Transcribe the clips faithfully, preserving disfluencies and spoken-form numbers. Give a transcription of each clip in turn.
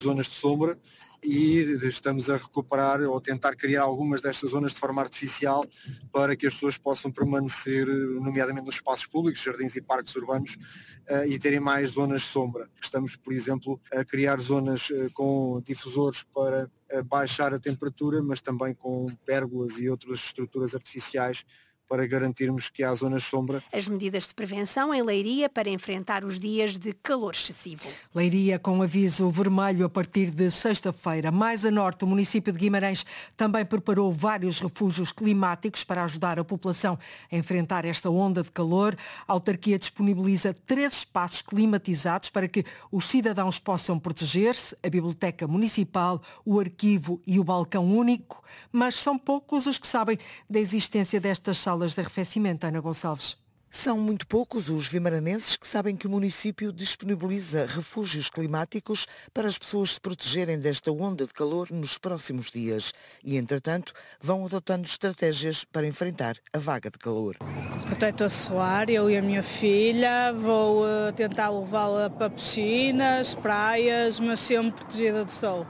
zonas de sombra e estamos a recuperar ou tentar criar algumas destas zonas de forma artificial para que as pessoas possam permanecer, nomeadamente nos espaços públicos, jardins e parques urbanos, uh, e terem mais zonas de sombra. Estamos, por exemplo, a criar zonas uh, com difusores para uh, baixar a temperatura, mas também com pérgolas e outras estruturas artificiais para garantirmos que há zonas de sombra. As medidas de prevenção em Leiria para enfrentar os dias de calor excessivo. Leiria com aviso vermelho a partir de sexta-feira. Mais a norte, o município de Guimarães também preparou vários refúgios climáticos para ajudar a população a enfrentar esta onda de calor. A autarquia disponibiliza três espaços climatizados para que os cidadãos possam proteger-se: a Biblioteca Municipal, o Arquivo e o Balcão Único. Mas são poucos os que sabem da existência destas salas de arrefecimento. Ana Gonçalves. São muito poucos os vimaranenses que sabem que o município disponibiliza refúgios climáticos para as pessoas se protegerem desta onda de calor nos próximos dias e, entretanto, vão adotando estratégias para enfrentar a vaga de calor. Protetor solar, eu e a minha filha, vou uh, tentar levá-la para piscinas, praias, mas sempre protegida do sol.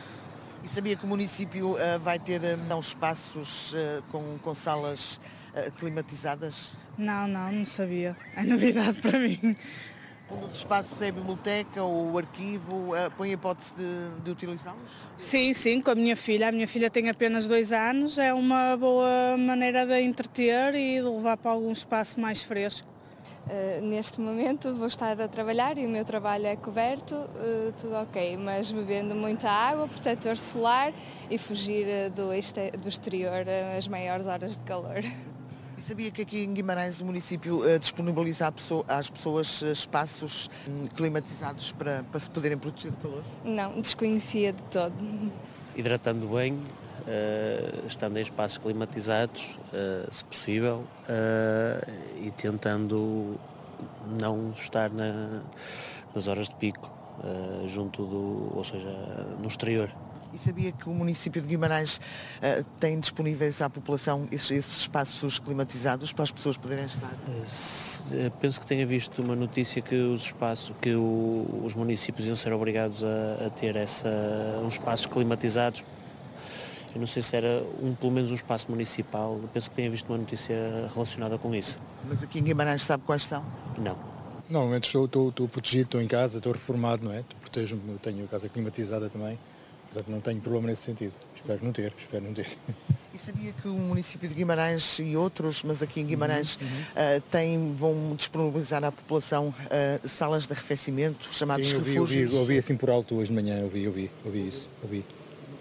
E sabia que o município uh, vai ter uh, espaços uh, com, com salas uh, climatizadas? Não, não, não sabia. É novidade para mim. Um dos espaços é a biblioteca ou o arquivo. Uh, põe a hipótese de, de utilizá-los? Sim, sim, com a minha filha. A minha filha tem apenas dois anos. É uma boa maneira de a entreter e de levar para algum espaço mais fresco. Uh, neste momento vou estar a trabalhar e o meu trabalho é coberto, uh, tudo ok, mas bebendo muita água, protetor solar e fugir uh, do, este- do exterior uh, as maiores horas de calor. E sabia que aqui em Guimarães o município uh, disponibiliza à pessoa- às pessoas uh, espaços um, climatizados para, para se poderem proteger do calor? Não, desconhecia de todo. Hidratando bem, uh, estando em espaços climatizados, uh, se possível, uh, e tentando não estar na, nas horas de pico, uh, junto do, ou seja, no exterior. E sabia que o município de Guimarães uh, tem disponíveis à população esses, esses espaços climatizados para as pessoas poderem estar? Uh, se, uh, penso que tenha visto uma notícia que os espaços, que o, os municípios iam ser obrigados a, a ter essa, uns espaços climatizados. Eu não sei se era um, pelo menos um espaço municipal, penso que tenha visto uma notícia relacionada com isso. Mas aqui em Guimarães sabe quais são? Não. Normalmente estou, estou, estou protegido, estou em casa, estou reformado, não é? Protejo-me, tenho a casa climatizada também, portanto não tenho problema nesse sentido. Espero não ter, espero não ter. E sabia que o município de Guimarães e outros, mas aqui em Guimarães, uhum, uhum. Uh, têm, vão disponibilizar à população uh, salas de arrefecimento, chamados Sim, eu vi, refúgios? Eu vi, eu vi assim por alto hoje de manhã, eu vi, eu vi, eu vi isso, eu vi.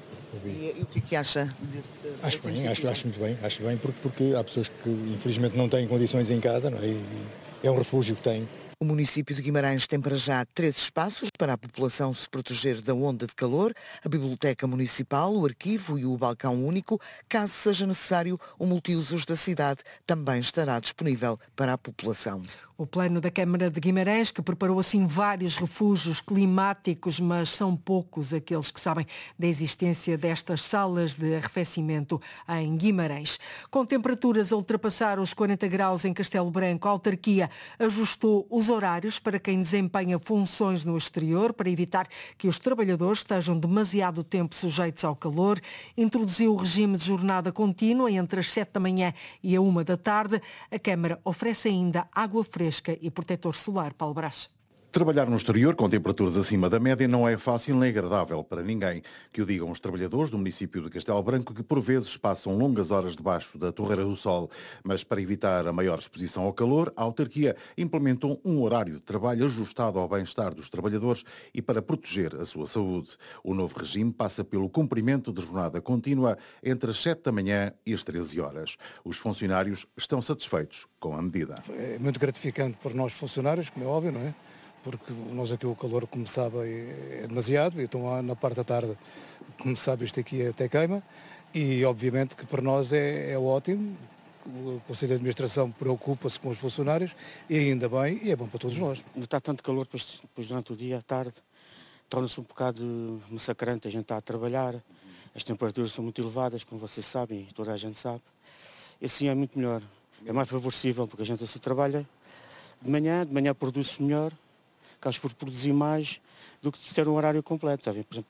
E, e o que é que acha desse? Acho bem, acho, acho muito bem, acho bem, porque, porque há pessoas que infelizmente não têm condições em casa, não é? E é um refúgio que têm. O município de Guimarães tem para já três espaços para a população se proteger da onda de calor: a Biblioteca Municipal, o Arquivo e o Balcão Único. Caso seja necessário, o multiusos da cidade também estará disponível para a população. O plano da Câmara de Guimarães, que preparou assim vários refúgios climáticos, mas são poucos aqueles que sabem da existência destas salas de arrefecimento em Guimarães. Com temperaturas a ultrapassar os quarenta graus em Castelo Branco, a autarquia ajustou os horários para quem desempenha funções no exterior para evitar que os trabalhadores estejam demasiado tempo sujeitos ao calor. Introduziu o regime de jornada contínua entre as sete da manhã e a uma da tarde. A Câmara oferece ainda água fresca e protetor solar. Paulo Brás. Trabalhar no exterior com temperaturas acima da média não é fácil nem agradável para ninguém. Que o digam os trabalhadores do município de Castelo Branco, que por vezes passam longas horas debaixo da torreira do sol. Mas para evitar a maior exposição ao calor, a autarquia implementou um horário de trabalho ajustado ao bem-estar dos trabalhadores e para proteger a sua saúde. O novo regime passa pelo cumprimento de jornada contínua entre as sete da manhã e as treze horas. Os funcionários estão satisfeitos com a medida. É muito gratificante para nós funcionários, como é óbvio, não é? Porque nós aqui o calor, como sabe, é demasiado, então lá na parte da tarde, como sabe, isto aqui até queima, e obviamente que para nós é, é ótimo. O Conselho de Administração preocupa-se com os funcionários e ainda bem, e é bom para todos nós. Está tanto calor, depois, depois durante o dia, à tarde, torna-se um bocado massacrante, a gente está a trabalhar, as temperaturas são muito elevadas, como vocês sabem, e toda a gente sabe, e assim é muito melhor, é mais favorecível, porque a gente assim trabalha de manhã, de manhã produz-se melhor, acabas por produzir mais do que ter um horário completo. Tá? Por exemplo,